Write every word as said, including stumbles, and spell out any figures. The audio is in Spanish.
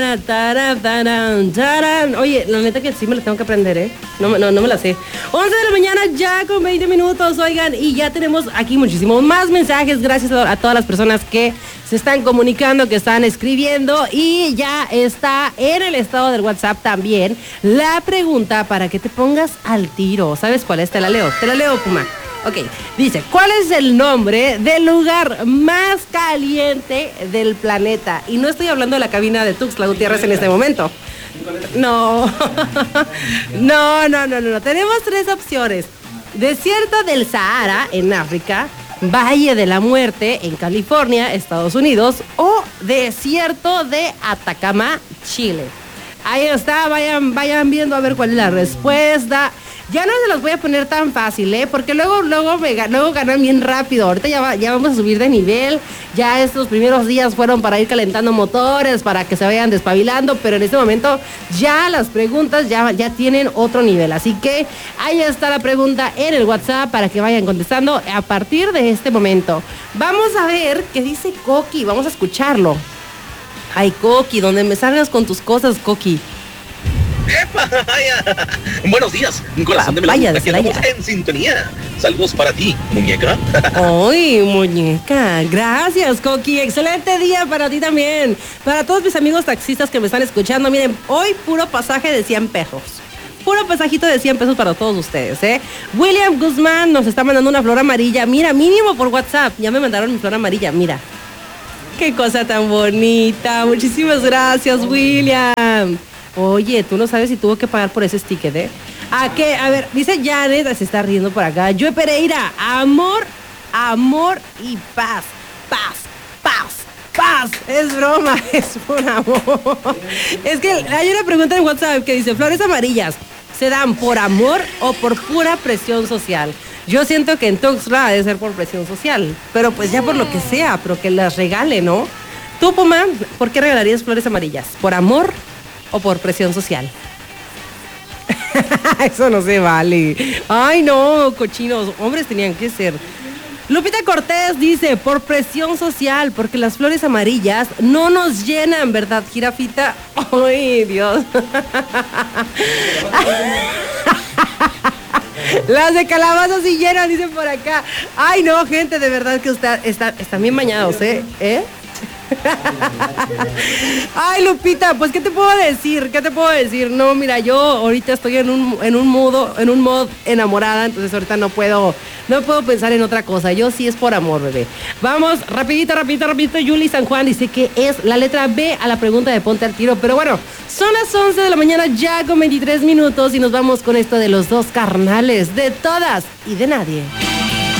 mañana. Taran, taran, taran. Oye, la neta que sí me la tengo que aprender, ¿eh? No, no, no me la sé. once de la mañana ya con veinte minutos, oigan, y ya tenemos aquí muchísimos más mensajes. Gracias a, a todas las personas que se están comunicando, que están escribiendo, y ya está en el estado del WhatsApp también la pregunta para que te pongas al tiro. ¿Sabes cuál es? Te la leo, te la leo, Puma. Ok, dice, ¿cuál es el nombre del lugar más caliente del planeta? Y no estoy hablando de la cabina de Tuxtla Gutiérrez en este momento. No, no, no, no, no. Tenemos tres opciones. Desierto del Sahara, en África. Valle de la Muerte, en California, Estados Unidos. O desierto de Atacama, Chile. Ahí está, vayan, vayan viendo a ver cuál es la respuesta. Ya no se los voy a poner tan fácil, ¿eh? Porque luego, luego, me, luego ganan bien rápido. Ahorita ya, va, ya vamos a subir de nivel. Ya estos primeros días fueron para ir calentando motores, para que se vayan despabilando. Pero en este momento ya las preguntas ya, ya tienen otro nivel. Así que ahí está la pregunta en el WhatsApp para que vayan contestando a partir de este momento. Vamos a ver qué dice Coqui. Vamos a escucharlo. Ay, Coqui, donde me salgas con tus cosas, Coqui. ¡Epa! Vaya. Buenos días, corazón de melón, aquí estamos en sintonía. Saludos para ti, muñeca. ¡Ay, muñeca! Gracias, Coqui. Excelente día para ti también. Para todos mis amigos taxistas que me están escuchando, miren, hoy puro pasaje de cien pesos. Puro pasajito de cien pesos para todos ustedes, ¿eh? William Guzmán nos está mandando una flor amarilla. Mira, mínimo por WhatsApp. Ya me mandaron mi flor amarilla, mira. ¡Qué cosa tan bonita! Muchísimas gracias, William. Oye, tú no sabes si tuvo que pagar por ese sticker, ¿eh? ¿A qué? A ver, dice Janet, se está riendo por acá. Joe Pereira, amor, amor y paz. Paz, paz, paz. Es broma, es por amor. Es que hay una pregunta en WhatsApp que dice, ¿flores amarillas se dan por amor o por pura presión social? Yo siento que en Tuxtla debe ser por presión social, pero pues ya por lo que sea, pero que las regale, ¿no? Tú, Puma, ¿por qué regalarías flores amarillas? ¿Por amor o por presión social? Eso no se vale. Ay, no, cochinos, hombres tenían que ser. Lupita Cortés dice, por presión social, porque las flores amarillas no nos llenan, ¿verdad, jirafita? Ay, Dios. Las de calabazas sí llenan, dicen por acá. Ay, no, gente, de verdad que usted está, están bien bañados, ¿eh? ¿Eh? Ay, Lupita, pues ¿qué te puedo decir? ¿Qué te puedo decir? No, mira, yo ahorita estoy en un en un modo en un mod enamorada, entonces ahorita no puedo no puedo pensar en otra cosa. Yo sí es por amor, bebé. Vamos, rapidito, rapidito, rapidito. Yuli San Juan dice que es la letra B a la pregunta de Ponte al Tiro, pero bueno, son las once de la mañana ya con veintitrés minutos y nos vamos con esto de los dos carnales, de todas y de nadie.